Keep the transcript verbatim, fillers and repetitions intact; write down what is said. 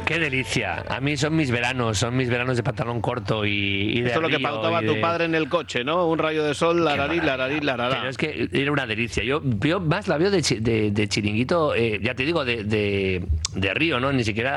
Qué delicia. A mí son mis veranos, son mis veranos de pantalón corto y, y de Esto es lo que río pautaba y tu de... padre en el coche, ¿no? Un rayo de sol, lararí, lararí, larará. Pero es que era una delicia. Yo, yo más la veo de, chi- de, de chiringuito, eh, ya te digo, de, de, de río, ¿no? Ni siquiera